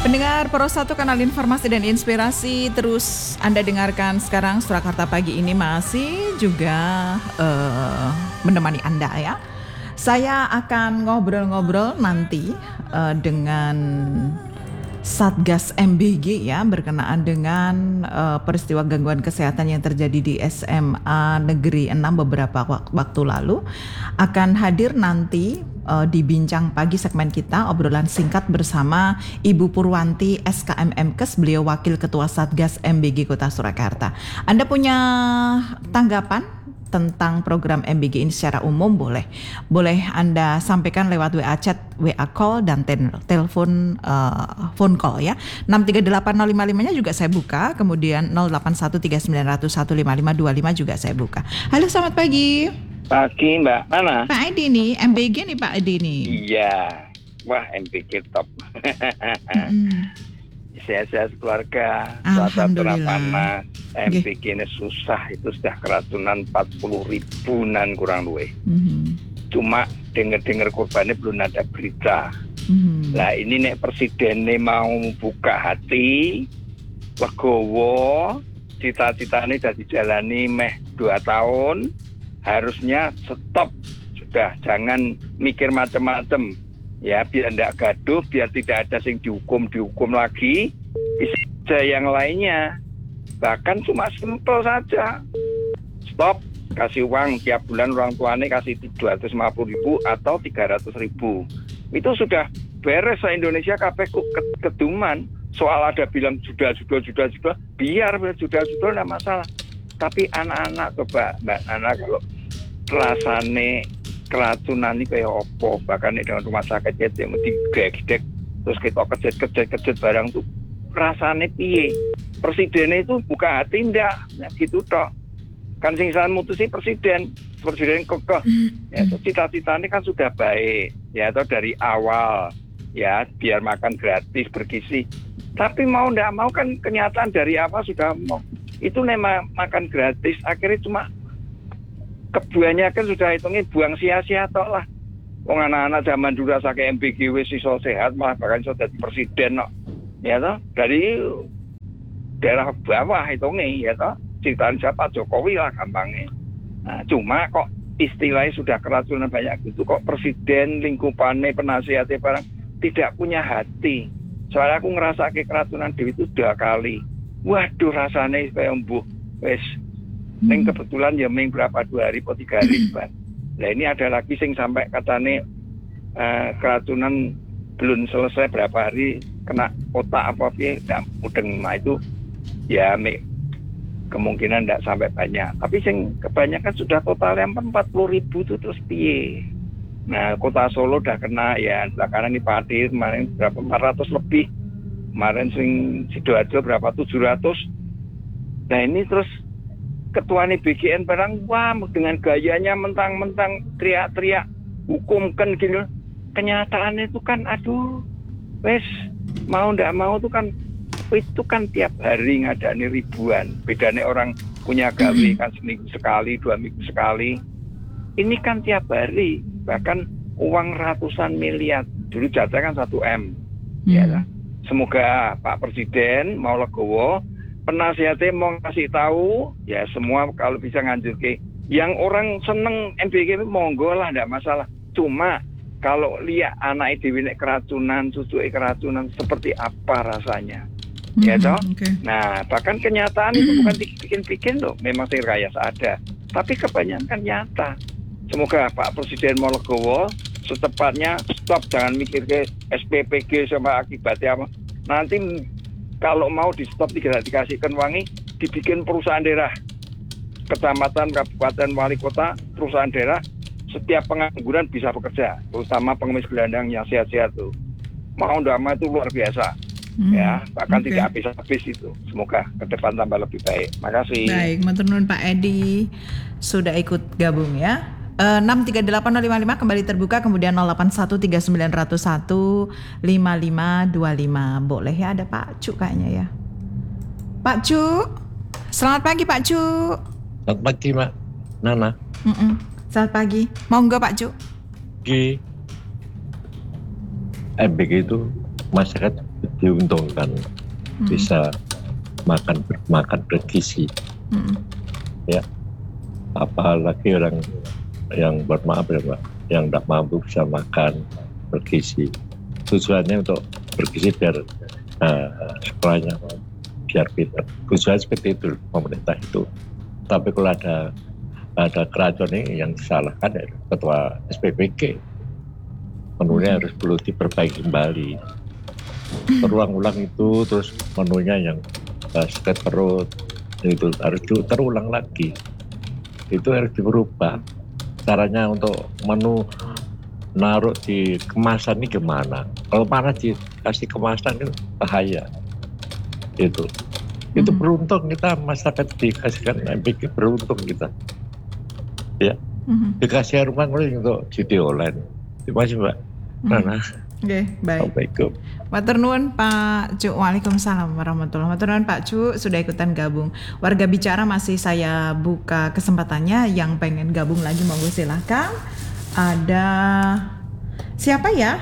Pendengar Pro 1 Kanal Informasi dan Inspirasi, terus Anda dengarkan sekarang Surakarta Pagi ini masih juga menemani Anda ya. Saya akan ngobrol-ngobrol nanti dengan Satgas MBG ya, berkenaan dengan peristiwa gangguan kesehatan yang terjadi di SMA Negeri 6 beberapa waktu lalu. Akan hadir nanti di Bincang Pagi segmen kita, obrolan singkat bersama Ibu Purwanti SKM Mkes, beliau Wakil Ketua Satgas MBG Kota Surakarta. Anda punya tanggapan tentang program MBG ini secara umum, boleh Anda sampaikan lewat WA chat, WA call, dan telepon phone call ya. 6380555-nya juga saya buka, kemudian 081390015525 juga saya buka. Halo, selamat pagi. Pagi Mbak, mana? Pak Edi nih, MBG nih Pak Edi nih. Iya, wah MBG top. Sehat-sehat keluarga, cuaca cerah panas, MBG ini susah, itu sudah keracunan 40 ribuan kurang lebih. Cuma dengar korbannya belum ada berita. Lah ini nek presiden mau buka hati, legowo, cita-citanya sudah dijalani 2 tahun, harusnya stop sudah, jangan mikir macam-macam. Ya, biar tidak gaduh, biar tidak ada yang dihukum lagi, bisa saja yang lainnya. Bahkan cuma simpel saja. Stop, kasih uang tiap bulan orang tuanya kasih 250.000 atau 300.000. Itu sudah beres se-Indonesia kabeh keduman. Soal ada bilang sudah, biar sudah tidak masalah. Tapi anak-anak coba Mbak Nana, kalau rasane keracunan ini kayak opo, bahkan dengan rumah sakit yang digedek terus kita kejet barang tuh rasane piye. Presidennya itu buka hati ndak gitu toh, kan sing salah mutusi presiden kekeh ya, cita-citanya kan sudah baik ya, atau dari awal ya, biar makan gratis bergizi. Tapi mau ndak mau kan kenyataan dari apa sudah mau itu memang makan gratis, akhirnya cuma kebanyakan sudah hitungnya buang sia-sia tok lah. Wong anak-anak zaman dulu rasa kayak MBG wis iso sehat, malah bahkan iso jadi presiden kok. Ya toh, dari daerah bawah hitungnya ya toh, ceritaan siapa Jokowi lah gampangnya. Nah, cuma kok istilahnya sudah keracunan banyak gitu, kok presiden lingkupannya penasihatnya barang tidak punya hati. Soalnya aku ngerasa kayak keracunan Dewi itu 2 kali. Waduh, rasanya kayak embuh wes. Neng kebetulan ya berapa 2 hari atau 3 hari Pak. Nah ini ada lagi sing sampai katanya keracunan belum selesai berapa hari kena otak apa sih, tidak mudeng. Nah itu ya kemungkinan tidak sampai banyak. Tapi sing kebanyakan sudah total yang 40.000 itu terus piye. Nah kota Solo udah kena ya, belakangan ini Padi kemarin berapa 400 lebih. Kemarin sing Sidoarjo berapa 700. Nah ini terus Ketua BGN barang, wah dengan gayanya mentang-mentang teriak-teriak hukumkan gitu. Kenyataannya itu kan aduh, wes mau ndak mau itu kan tiap hari ngadani ribuan. Bedanya orang punya gawe kan seminggu sekali, 2 minggu sekali. Ini kan tiap hari, bahkan uang ratusan miliar. Dulu jatah kan 1 M. Ya. Semoga Pak Presiden mau legowo, penasihatnya mau ngasih tahu ya semua kalau bisa nganjur ke yang orang seneng MBG monggo lah, tidak masalah. Cuma kalau lihat anak dewi keracunan, cucu keracunan, seperti apa rasanya, ya toh. Nah bahkan kenyataan itu bukan bikin-bikin loh, memang sih rekayasa ada, tapi kebanyakan nyata. Semoga Pak Presiden mau legowo setepatnya, stop, jangan mikir ke SPPG sama akibatnya apa. Nanti kalau mau di stop dikasihkan wangi, dibikin perusahaan daerah, kecamatan, kabupaten, wali kota, perusahaan daerah, setiap pengangguran bisa bekerja, terutama pengemis gelandang yang sehat-sehat tuh. Mau ndak mau itu luar biasa, ya, bahkan tidak habis-habis itu. Semoga ke depan tambah lebih baik. Makasih. Baik, matur nuwun Pak Edi sudah ikut gabung ya. 6380555 kembali terbuka, kemudian 081390015525. Boleh ya, ada Pak Cu kayaknya ya. Pak Cu, selamat pagi Pak Cu. Selamat pagi Mbak Nana. Selamat pagi, monggo Pak Cu. MBG itu masyarakat diuntungkan bisa makan bergizi. Ya, apalagi orang yang bermaaf ya Mbak, yang tidak mampu bisa makan bergizi. Tujuannya untuk bergizi biar sekolahnya biar pintar. Tujuan seperti itu pemerintah itu. Tapi kalau ada keracunan ini yang disalahkan ya ketua SPBG. Menunya harus perlu diperbaiki kembali. Terulang-ulang itu terus menunya yang sakit perut itu harus terulang lagi. Itu harus diubah. Caranya untuk menu naruh di kemasan ini gimana? Kalau mana dikasih kemasan itu bahaya. Itu beruntung kita masyarakat dikasihkan MPG, beruntung kita. Ya, dikasih rumah untuk judi online. Terima kasih Mbak Nana. Oke, baik. Assalamualaikum. Matur nuwun Pak Cuk. Waalaikumsalam warahmatullahi wabarakatuh. Matur nuwun Pak Cuk sudah ikutan gabung. Warga bicara masih saya buka kesempatannya, yang pengen gabung lagi monggo silahkan. Ada siapa ya?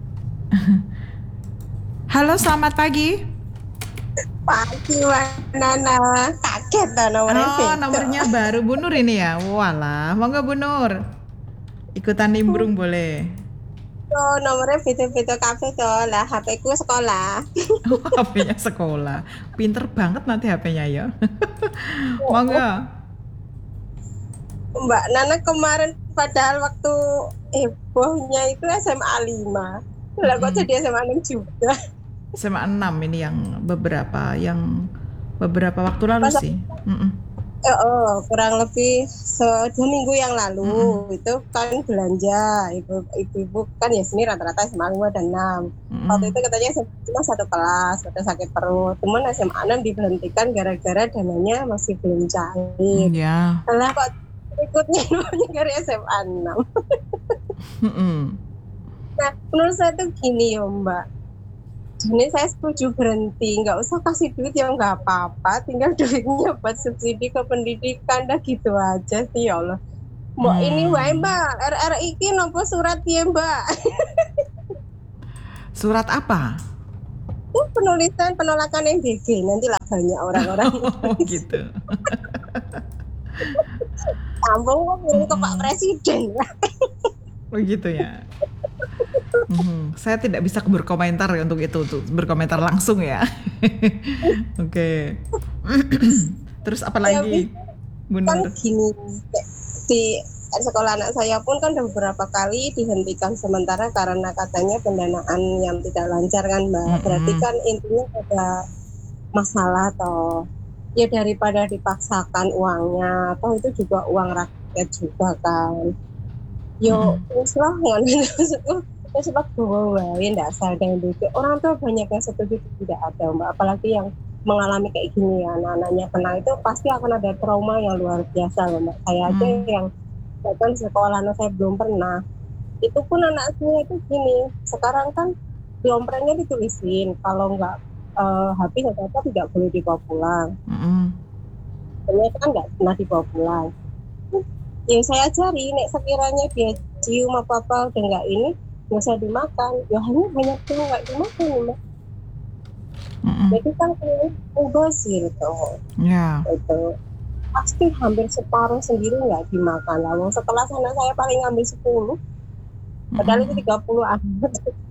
Halo, selamat pagi. Pagi Nana, kaget dah nomornya. Oh, nomornya baru Bu Nur ini ya. Walah, monggo Bu Nur. Ikutan nimbrung boleh. Oh, nomornya beda-beda kafe toh lah, HP ku sekolah. Oh, HP-nya sekolah. Pinter banget nanti HP-nya ya. Monggo. Mbak Nana kemarin padahal waktu hebohnya itu SMA 5. Lah kok jadi SMA 6 juga. SMA 6 ini yang beberapa waktu lalu sih. Kurang lebih 2 minggu yang lalu itu kan belanja ibu-ibu kan ya sini rata-rata SMA 5 dan 6. Waktu itu katanya cuma satu kelas, ada sakit perut. Cuman SMA 6 diberhentikan gara-gara dananya masih belum cair. Iya. Lah kok ikutnya dari SMA 6. Nah, menurut saya tuh gini ya Mbak. Jadi saya setuju berhenti, nggak usah kasih duit yang nggak apa-apa, tinggal duitnya buat subsidi ke pendidikan, dah gitu aja sih ya Allah. Mbak ini wae Mbak, RRI ini nopo surat ya Mbak? Surat apa? Penulisan penolakan MBG, nantilah banyak orang-orang. Gitu. Sambung ke Pak Presiden. Begitu ya. Saya tidak bisa berkomentar untuk itu, berkomentar langsung ya. Oke. Terus apa lagi, Bu Nur? Kan gini, di sekolah anak saya pun kan beberapa kali dihentikan sementara karena katanya pendanaan yang tidak lancar kan Mbak. Berarti kan intinya ada masalah toh. Ya daripada dipaksakan uangnya, atau itu juga uang rakyat juga kan. Yo, wis lah maksudku. Sebab bahwa tidak sadar dan orang tua banyak yang setuju tidak ada Mbak, apalagi yang mengalami kayak gini ya, anak-anaknya kena itu pasti akan ada trauma yang luar biasa loh Mbak. Saya aja yang bahkan sekolah anak saya belum pernah, itu pun anak saya itu gini, sekarang kan diomprennya ditulisin kalau nggak habis atau tidak boleh dibawa pulang. Ternyata kan nggak pernah dibawa pulang. Yang saya cari, nek sekiranya dia cium apa-apa udah nggak ini nggak usah dimakan, ya hanya banyak yang nggak dimakan Mbak. Jadi kan mubazir tuh. Ya. Itu pasti hampir separuh sendiri nggak dimakan. Lalu setelah sana saya paling ngambil 10, padahal itu 30 amat.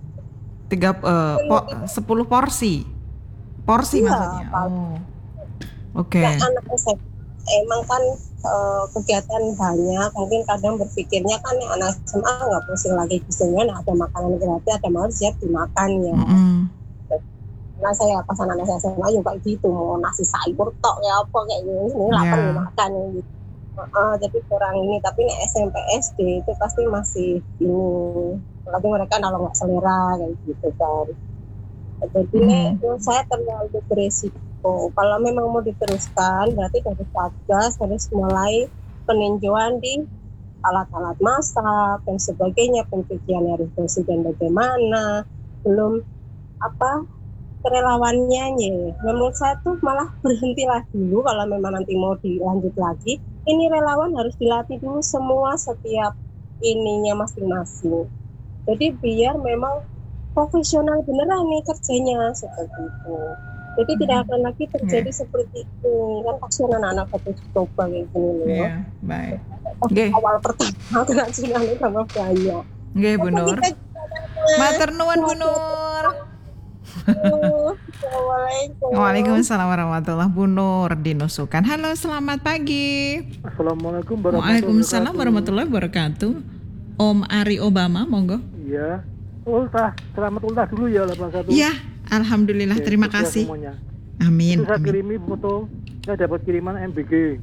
10 porsi Iya, maksudnya. Oh. Oke. Nah, anak saya emang kan kegiatan banyak, mungkin kadang berpikirnya kan anak SMA nggak pusing lagi gizinya, nah ada makanan gratis, ada mau siap dimakan ya. Nah saya pas anak saya SMA juga gitu, mau nasi sayur tok ya apa kayak gini, ini lapar makan gitu. Jadi kurang ini, tapi nih SMP SD itu pasti masih ini, apalagi mereka kalau nggak selera kayak gitu kan. Jadi saya terlalu beresiko. Kalau memang mau diteruskan, berarti dari Satgas harus mulai peninjauan di alat-alat masak dan sebagainya, pencucian harus bersih dan bagaimana, belum kerelawannya ya. Menurut saya tuh malah berhentilah dulu kalau memang nanti mau dilanjut lagi. Ini relawan harus dilatih dulu semua setiap ininya masing-masing. Jadi biar memang profesional beneran nih kerjanya seperti itu. Jadi tidak akan lagi terjadi seperti itu. Kan kasihan anak-anak pada coba kayak gini loh. Iya, baik. Awal pertama keracunan tambah banyak. Nggih, Bu Nur. Matur nuwun Bu Nur. Assalamualaikum. Waalaikumsalam warahmatullahi wabarakatuh. Bu Nur di Nusukan. Halo, selamat pagi. Assalamualaikum warahmatullahi wabarakatuh. Waalaikumsalam warahmatullahi wabarakatuh. Om Ari Obama, monggo. Iya. Selamat ultah dulu ya 81. Iya, alhamdulillah, Oke, terima sukses kasih. Semuanya. Amin. Itu saya Amin. kirimi foto, saya dapat kiriman MBG.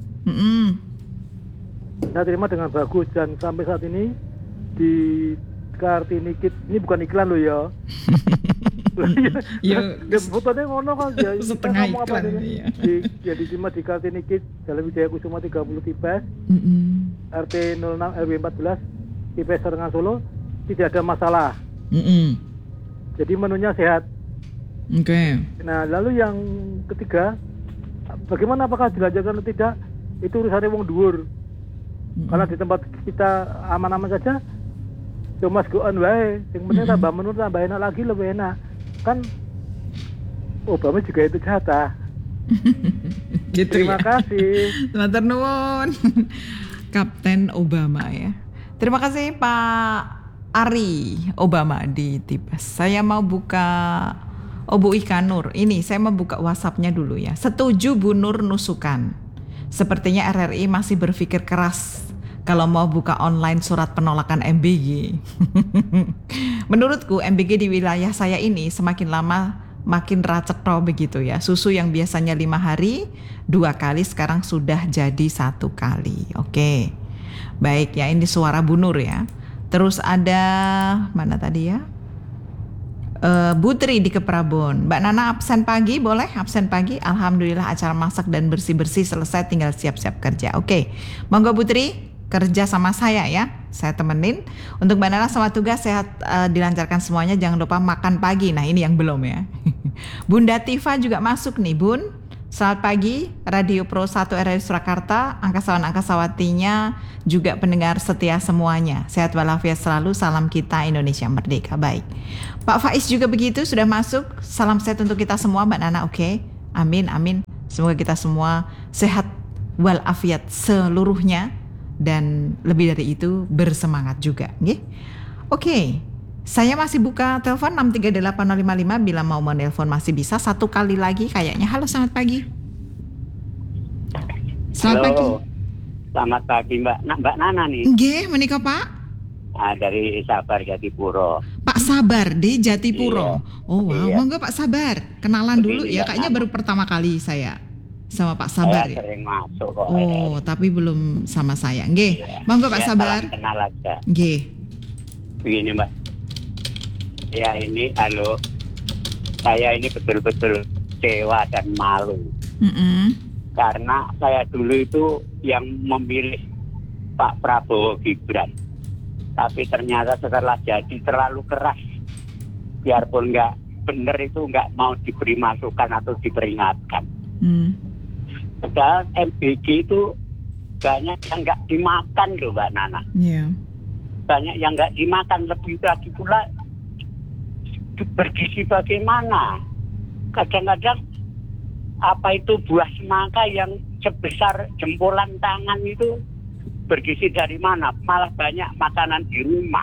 Saya terima dengan bagus dan sampai saat ini di Kartini Kit, ini bukan iklan loh ya. Ya, Fotonya ngono kan ya. setengah Kita ngomong iklan, apa iya. ya diterima di Kartini Kit Jalan Wijaya Kusuma 30 Tipes, RT 06 RW 14 Tipes Serengan Solo, tidak ada masalah. Jadi menunya sehat. Oke. Nah, lalu yang ketiga, bagaimana apakah dilanjutkan atau tidak? Itu urusannya wong dhuwur. Karena di tempat kita aman-aman saja, cuma go on wae. Yang penting tambah menu tambah enak lagi, lebih enak. Kan Obama juga itu jatah. Gitu Terima ya. kasih. Matur nuwun. Kapten Obama ya. Terima kasih Pak Ari Obama di Tipes. Saya mau buka Bu Ika Nur. Ini saya mau buka WhatsApp-nya dulu ya. Setuju Bu Nur Nusukan. Sepertinya RRI masih berpikir keras kalau mau buka online surat penolakan MBG. Menurutku MBG di wilayah saya ini semakin lama makin racetro begitu ya. Susu yang biasanya 5 hari 2 kali sekarang sudah jadi 1 kali. Oke. Baik ya, ini suara Bu Nur ya. Terus ada mana tadi ya? Butri di Keprabon. Mbak Nana absen pagi, boleh absen pagi? Alhamdulillah acara masak dan bersih-bersih selesai, tinggal siap-siap kerja. Oke, monggo Butri kerja sama saya ya, saya temenin. Untuk Mbak Nana selamat tugas, sehat, dilancarkan semuanya, jangan lupa makan pagi. Nah ini yang belum ya. Bunda Tifa juga masuk nih Bun. Selamat pagi, Radio Pro 1 RRI Surakarta, angkasawan-angkasawatinya, juga pendengar setia semuanya. Sehat walafiat selalu, salam kita Indonesia Merdeka. Baik. Pak Faiz juga begitu, sudah masuk. Salam sehat untuk kita semua, Mbak Nana, oke? Amin, amin. Semoga kita semua sehat walafiat seluruhnya, dan lebih dari itu bersemangat juga. Nggih? Oke. Saya masih buka telepon 6380555 bila mau menelpon masih bisa. 1 kali lagi kayaknya. Halo, selamat pagi. Selamat pagi. Selamat pagi Mbak Nana nih. Nggih, menika Pak. Dari Sabar Jatipuro. Pak Sabar di Jatipuro. Iya. Oh wow, Iya. monggo Pak Sabar. Kenalan dulu Begini, ya. Mbak Kayaknya Nana. baru pertama kali saya sama Pak Sabar Saya ya. sering masuk kok. Oh, tapi belum sama saya. Nggih. Iya. Monggo Pak Ya, Sabar. salam kenal aja. Nggih. Begini Mbak. Ya ini halo. Saya ini betul-betul kecewa dan malu. Karena saya dulu itu yang memilih Pak Prabowo Gibran. Tapi ternyata setelah jadi terlalu keras. Biarpun nggak benar itu nggak mau diberi masukan atau diperingatkan. Padahal MBG itu banyak yang nggak dimakan loh Mbak Nana. Iya. Banyak yang nggak dimakan, lebih lagi pula bergizi bagaimana. Kadang-kadang apa itu buah semangka yang sebesar jempolan tangan itu bergizi dari mana? Malah banyak makanan di rumah.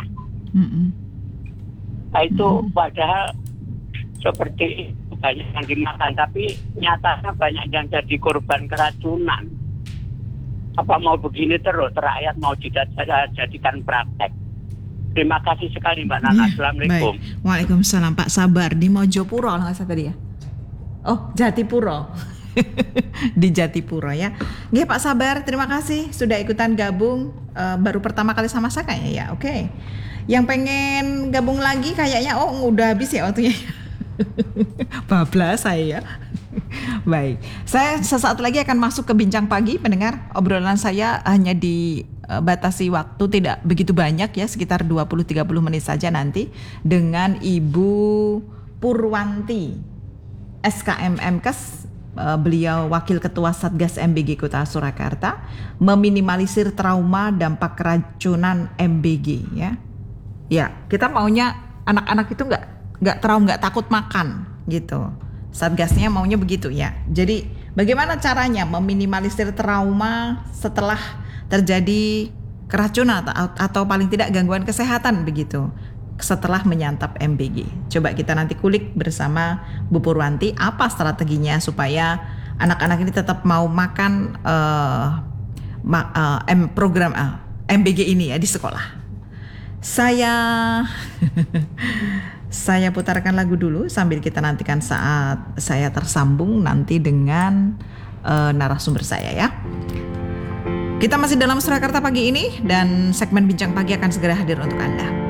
Nah, itu padahal seperti itu, banyak yang dimakan, tapi nyatanya banyak yang jadi korban keracunan. Apa mau begini terus, rakyat mau jadikan praktek? Terima kasih sekali Mbak Nana. Assalamualaikum. Baik. Waalaikumsalam Pak Sabar di Mojopuro nggak salah tadi ya. Oh, Jatipuro. Di Jatipuro ya. Nggih Pak Sabar, terima kasih sudah ikutan gabung, baru pertama kali sama saya kayaknya ya. Oke. Yang pengen gabung lagi kayaknya udah habis ya waktunya. Bablas saya ya. Baik, saya sesaat lagi akan masuk ke bincang pagi pendengar. Obrolan saya hanya dibatasi waktu tidak begitu banyak ya, sekitar 20-30 menit saja nanti dengan Ibu Purwanti SKM Mkes. Beliau Wakil Ketua Satgas MBG Kota Surakarta, meminimalisir trauma dampak keracunan MBG ya. Ya, kita maunya anak-anak itu nggak nggak takut makan gitu. Satgasnya maunya begitu ya. Jadi bagaimana caranya meminimalisir trauma setelah terjadi keracunan atau paling tidak gangguan kesehatan begitu setelah menyantap MBG. Coba kita nanti kulik bersama Bu Purwanti apa strateginya supaya anak-anak ini tetap mau makan program MBG ini ya di sekolah. Saya putarkan lagu dulu sambil kita nantikan saat saya tersambung nanti dengan narasumber saya ya. Kita masih dalam Surakarta pagi ini dan segmen Bincang Pagi akan segera hadir untuk Anda.